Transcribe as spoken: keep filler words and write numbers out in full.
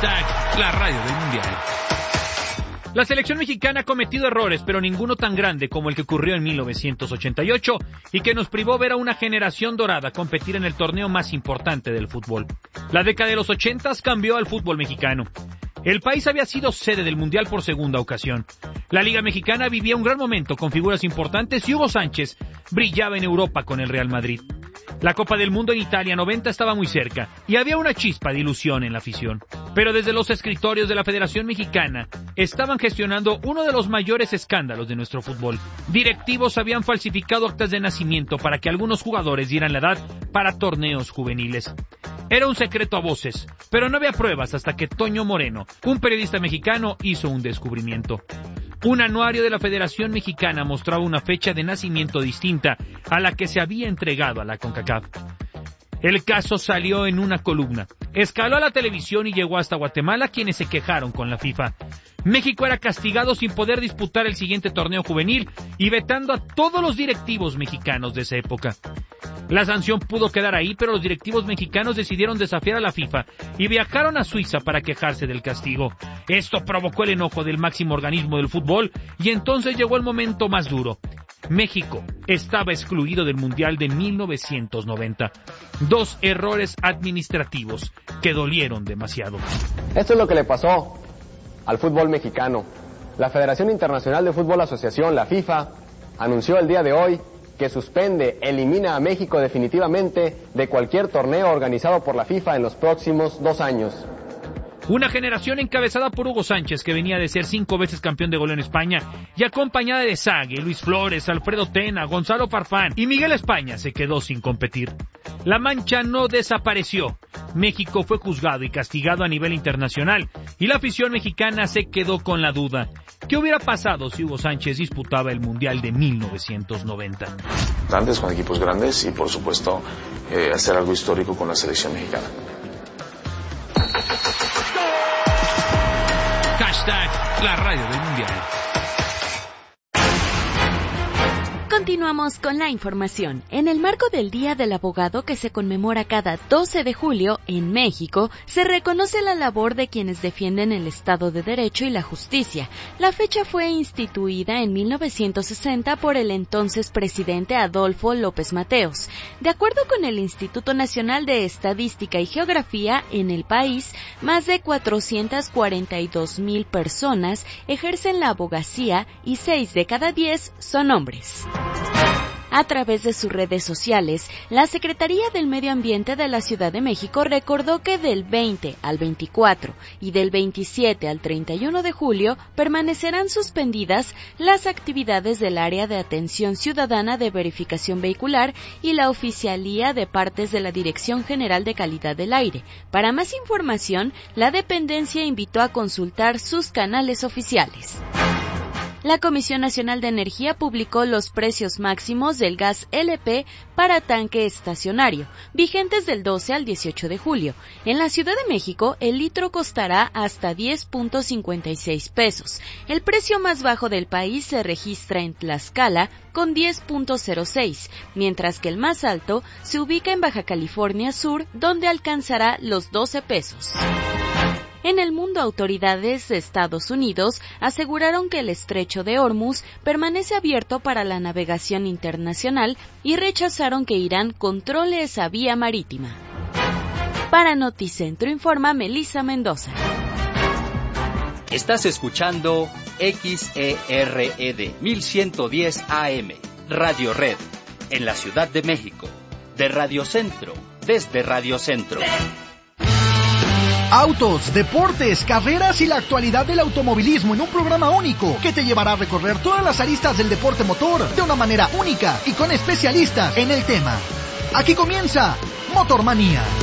Hashtag la radio del mundial. La selección mexicana ha cometido errores, pero ninguno tan grande como el que ocurrió en mil novecientos ochenta y ocho y que nos privó ver a una generación dorada competir en el torneo más importante del fútbol. La década de los ochentas cambió al fútbol mexicano. El país había sido sede del Mundial por segunda ocasión. La Liga Mexicana vivía un gran momento con figuras importantes y Hugo Sánchez brillaba en Europa con el Real Madrid. La Copa del Mundo en Italia noventa estaba muy cerca y había una chispa de ilusión en la afición. Pero desde los escritorios de la Federación Mexicana estaban gestionando uno de los mayores escándalos de nuestro fútbol. Directivos habían falsificado actas de nacimiento para que algunos jugadores dieran la edad para torneos juveniles. Era un secreto a voces, pero no había pruebas hasta que Toño Moreno, un periodista mexicano, hizo un descubrimiento. Un anuario de la Federación Mexicana mostraba una fecha de nacimiento distinta a la que se había entregado a la CONCACAF. El caso salió en una columna, escaló a la televisión y llegó hasta Guatemala, quienes se quejaron con la FIFA. México era castigado sin poder disputar el siguiente torneo juvenil y vetando a todos los directivos mexicanos de esa época. La sanción pudo quedar ahí, pero los directivos mexicanos decidieron desafiar a la FIFA y viajaron a Suiza para quejarse del castigo. Esto provocó el enojo del máximo organismo del fútbol y entonces llegó el momento más duro. México estaba excluido del Mundial de mil novecientos noventa. Dos errores administrativos que dolieron demasiado. Esto es lo que le pasó al fútbol mexicano. La Federación Internacional de Fútbol Asociación, la FIFA, anunció el día de hoy que suspende, elimina a México definitivamente de cualquier torneo organizado por la FIFA en los próximos dos años. Una generación encabezada por Hugo Sánchez, que venía de ser cinco veces campeón de goleo en España, y acompañada de Sague, Luis Flores, Alfredo Tena, Gonzalo Farfán y Miguel España, se quedó sin competir. La mancha no desapareció. México fue juzgado y castigado a nivel internacional, y la afición mexicana se quedó con la duda. ¿Qué hubiera pasado si Hugo Sánchez disputaba el Mundial de mil novecientos noventa? Antes con equipos grandes y, por supuesto, eh, hacer algo histórico con la selección mexicana. Hashtag la radio del mundial. Continuamos con la información. En el marco del Día del Abogado, que se conmemora cada doce de julio en México, se reconoce la labor de quienes defienden el Estado de Derecho y la justicia. La fecha fue instituida en mil novecientos sesenta por el entonces presidente Adolfo López Mateos. De acuerdo con el Instituto Nacional de Estadística y Geografía, en el país, más de cuatrocientas cuarenta y dos mil personas ejercen la abogacía y seis de cada diez son hombres. A través de sus redes sociales, la Secretaría del Medio Ambiente de la Ciudad de México recordó que del veinte al veinticuatro y del veintisiete al treinta y uno de julio permanecerán suspendidas las actividades del Área de Atención Ciudadana de Verificación Vehicular y la Oficialía de Partes de la Dirección General de Calidad del Aire. Para más información, la dependencia invitó a consultar sus canales oficiales. La Comisión Nacional de Energía publicó los precios máximos del gas L P para tanque estacionario, vigentes del doce al dieciocho de julio. En la Ciudad de México, el litro costará hasta diez punto cincuenta y seis pesos. El precio más bajo del país se registra en Tlaxcala con diez punto cero seis, mientras que el más alto se ubica en Baja California Sur, donde alcanzará los doce pesos. En el mundo, autoridades de Estados Unidos aseguraron que el estrecho de Hormuz permanece abierto para la navegación internacional y rechazaron que Irán controle esa vía marítima. Para Noticentro informa Melissa Mendoza. Estás escuchando X E R E D mil ciento diez A M, Radio Red, en la Ciudad de México, de Radio Centro, desde Radio Centro. Autos, deportes, carreras y la actualidad del automovilismo en un programa único que te llevará a recorrer todas las aristas del deporte motor de una manera única y con especialistas en el tema. Aquí comienza Motormanía.